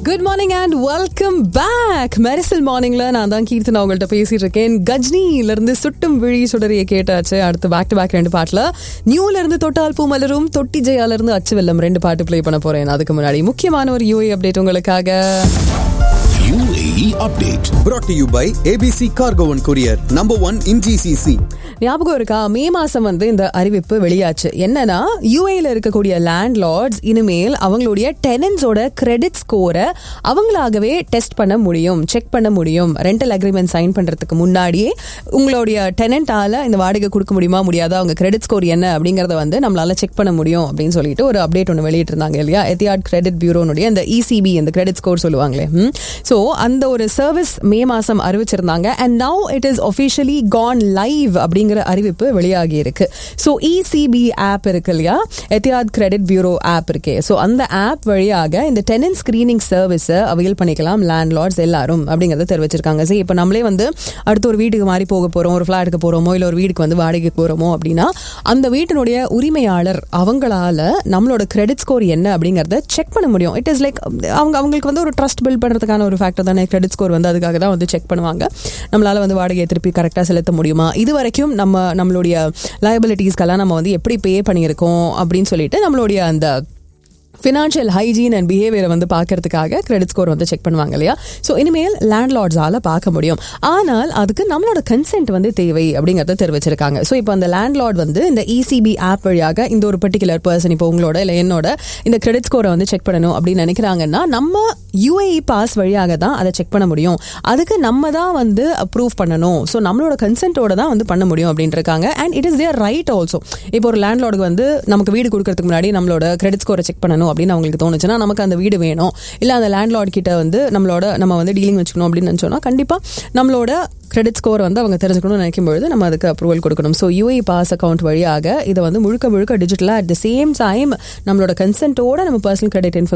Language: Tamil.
Good morning and welcome back. Mersal மார்னிங்ல நான் தான் கீர்த்தனா உங்கள்கிட்ட பேசிட்டு இருக்கேன். கஜ்னில இருந்து சுட்டும் விழி சுடறிய கேட்டாச்சு. அடுத்து பேக் டு பேக் 2 பாட்டுல நியூல இருந்து தொட்டால் பூ மலரும், தொட்டி ஜெயால இருந்து அச்சு வெல்லம் 2 பாட்டு பிளே பண்ண போறேன். அதுக்கு முன்னாடி முக்கியமான ஒரு UAE அப்டேட் உங்களுக்காக. UAE update brought to you by ABC Cargo and Courier, number 1 in GCC. ஞாபகம் இருக்கா, மே மாசம் வந்து இந்த அறிவிப்பு வெளியாச்சு. என்னன்னா, UAEல இருக்கக்கூடிய லேண்ட்லார்ட்ஸ் இனிமேல் அவங்களுடைய டெனன்ட்ஸோட கிரெடிட் ஸ்கோரை அவங்களாகவே டெஸ்ட் பண்ண முடியும், செக் பண்ண முடியும். ரெண்டல் அக்ரிமெண்ட் சைன் பண்றதுக்கு முன்னாடியே உங்களுடைய டெனன்ட்டால இந்த வாடகை கொடுக்க முடியுமா முடியாதா, அவங்க கிரெடிட் ஸ்கோர் என்ன அப்படிங்கறத வந்து நம்மளால செக் பண்ண முடியும் அப்படின்னு சொல்லிட்டு ஒரு அப்டேட் ஒன்று வெளியிட்டு இருந்தாங்க இல்லையா. எத்தியாட் கிரெடிட் பியூரோனுடைய அந்த ECB, அந்த கிரெடிட் ஸ்கோர் சொல்லுவாங்களே. ஸோ அந்த ஒரு சர்வீஸ் மே மாசம் அறிவிச்சிருந்தாங்க. And now it is officially Khan live அப்படிங்கிற அறிவிப்பு வெளியாகி இருக்கு. ஸோ ECB ஆப் இருக்கு இல்லையா, எத்தியாட் கிரெடிட் பியூரோ ஆப் இருக்கே. ஸோ அந்த ஆப் வழியாக இந்த டெனன்ட் ஸ்கிரீனிங் சர்வீஸை அவைல் பண்ணிக்கலாம் லேண்ட்லார்ட்ஸ் எல்லாரும் அப்படிங்கறத தெரிவிச்சிருக்காங்க. சரி, இப்போ நம்மளே வந்து அடுத்த ஒரு வீட்டுக்கு மாறி போக போறோம், ஒரு ஃபிளாட்டுக்கு போறோமோ இல்ல ஒரு வீட்டுக்கு வந்து வாடகைக்கு போறோமோ அப்படின்னா அந்த வீட்டினுடைய உரிமையாளர் அவங்களால நம்மளோட கிரெடிட் ஸ்கோர் என்ன அப்படிங்கறத செக் பண்ண முடியும். இட் இஸ் லைக் அவங்களுக்கு வந்து ஒரு ட்ரஸ்ட் பில்ட் பண்றதுக்கான ஒரு ஃபேக்டர் தானே கிரெடிட் ஸ்கோர் வந்து. அதுக்காக தான் வந்து செக் பண்ணுவாங்க, நம்மளால வந்து வாடகையை திருப்பி கரெக்டா செலுத்த முடியுமா, இது வரைக்கும் நம்மளுடைய லயபிலிட்டிஸ்க்கெல்லாம் நம்ம வந்து எப்படி பே பண்ணியிருக்கோம் அப்படின்னு சொல்லிட்டு நம்மளுடைய அந்த ஃபினான்ஷியல் ஹைஜீன் அண்ட் பிஹேவியரை வந்து பார்க்கறதுக்காக கிரெடிட் ஸ்கோர் வந்து செக் பண்ணுவாங்க இல்லையா. ஸோ இனிமேல் லேண்ட்லார்ட்ஸால பார்க்க முடியும். ஆனால் அதுக்கு நம்மளோட கன்சென்ட் வந்து தேவை அப்படிங்கறத தெரிவிச்சிருக்காங்க. ஸோ இப்போ அந்த லேண்ட்லார்ட் வந்து இந்த ECB ஆப் வழியாக இந்த ஒரு பர்டிகுலர் பர்சன், இப்போ உங்களோட இல்லை என்னோட இந்த கிரெடிட் ஸ்கோரை வந்து செக் பண்ணணும் அப்படின்னு நினைக்கிறாங்கன்னா நம்ம UAE பாஸ் வழியாக தான் அதை செக் பண்ண முடியும். அதுக்கு நம்ம தான் வந்து அப்ரூவ் பண்ணணும். ஸோ நம்மளோட கன்சென்ட்டோட தான் வந்து பண்ண முடியும் அப்படின்னு இருக்காங்க. And it is their right also. இப்போ ஒரு லேண்ட்லார்டுக்கு வந்து நமக்கு வீடு கொடுக்கறதுக்கு முன்னாடி நம்மளோட கிரெடிட் ஸ்கோரை செக் பண்ணணும் அப்படின்னு அவங்களுக்கு தோணுச்சுன்னா, நமக்கு அந்த வீடு வேணும், இல்ல அந்த லேண்ட்லார்ட் கிட்ட வந்து நம்ம வந்து டீலிங் வச்சுக்கணும் அப்படின்னு நினைச்சோம்னா கண்டிப்பா நம்மளோட கிரெடிட் ஸ்கோர் வந்து அவங்க தெரிஞ்சுக்கணும்னு நினைக்கும் பொழுது நம்ம அதுக்கு அப்ரூவல் கொடுக்கணும். ஸோ UAE பாஸ் அக்கௌண்ட் வழியாக இதை வந்து முழுக்க டிஜிட்டலா அட் த சேம் டைம் நம்மளோட கன்சென்ட்டோட நம்ம பர்சனல் கிரெடிட்